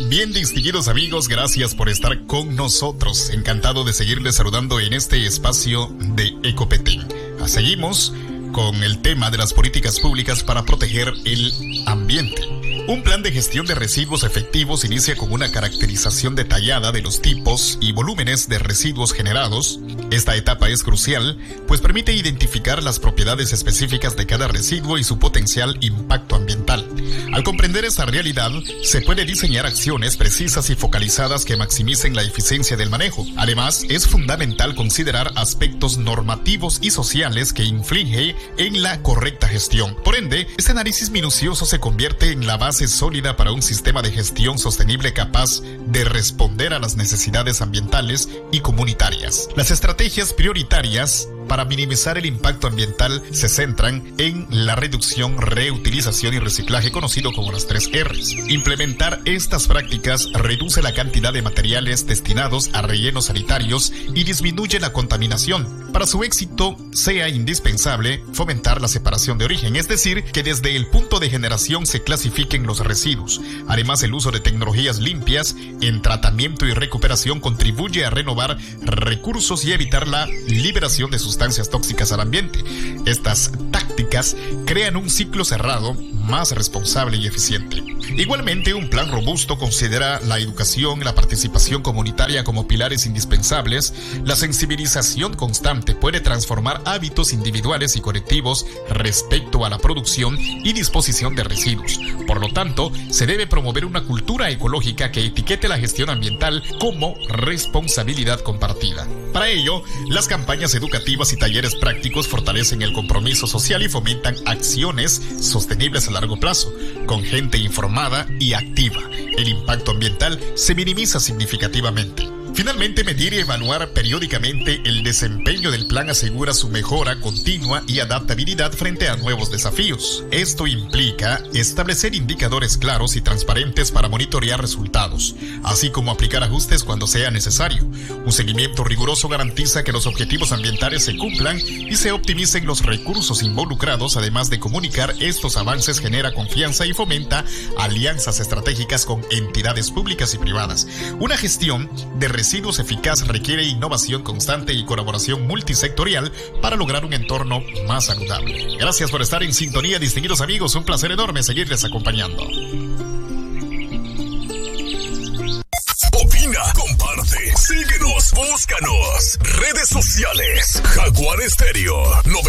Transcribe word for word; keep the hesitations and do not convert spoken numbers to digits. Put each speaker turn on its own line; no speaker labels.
Bien, distinguidos amigos, gracias por estar con nosotros. Encantado de seguirles saludando en este espacio de Ecopetén. Seguimos con el tema de las políticas públicas para proteger el ambiente. Un plan de gestión de residuos efectivos inicia con una caracterización detallada de los tipos y volúmenes de residuos generados. Esta etapa es crucial, pues permite identificar las propiedades específicas de cada residuo y su potencial impacto ambiental. Al comprender esta realidad, se puede diseñar acciones precisas y focalizadas que maximicen la eficiencia del manejo. Además, es fundamental considerar aspectos normativos y sociales que influyen en la correcta gestión. Por ende, este análisis minucioso se convierte en la base sólida para un sistema de gestión sostenible capaz de responder a las necesidades ambientales y comunitarias. Las estrategias prioritarias para minimizar el impacto ambiental se centran en la reducción, reutilización y reciclaje, conocido como las tres R's. Implementar estas prácticas reduce la cantidad de materiales destinados a rellenos sanitarios y disminuye la contaminación. Para su éxito, sea indispensable fomentar la separación de origen, es decir, que desde el punto de generación se clasifiquen los residuos. Además, el uso de tecnologías limpias en tratamiento y recuperación contribuye a renovar recursos y evitar la liberación de sustancias tóxicas al ambiente. Estas tácticas crean un ciclo cerrado más responsable y eficiente. Igualmente, un plan robusto considera la educación y la participación comunitaria como pilares indispensables. La sensibilización constante puede transformar hábitos individuales y colectivos respecto a la producción y disposición de residuos. Por lo tanto, se debe promover una cultura ecológica que etiquete la gestión ambiental como responsabilidad compartida. Para ello, las campañas educativas y talleres prácticos fortalecen el compromiso social y fomentan acciones sostenibles a largo plazo. Con gente informada y activa, el impacto ambiental se minimiza significativamente. Finalmente, medir y evaluar periódicamente el desempeño del plan asegura su mejora continua y adaptabilidad frente a nuevos desafíos. Esto implica establecer indicadores claros y transparentes para monitorear resultados, así como aplicar ajustes cuando sea necesario. Un seguimiento riguroso garantiza que los objetivos ambientales se cumplan y se optimicen los recursos involucrados. Además de comunicar estos avances, genera confianza y fomenta alianzas estratégicas con entidades públicas y privadas. Una gestión de residuos eficaz requiere innovación constante y colaboración multisectorial para lograr un entorno más saludable. Gracias por estar en sintonía, distinguidos amigos. Un placer enorme seguirles acompañando.
Opina, comparte, síguenos, búscanos. Redes sociales, Jaguar Estéreo.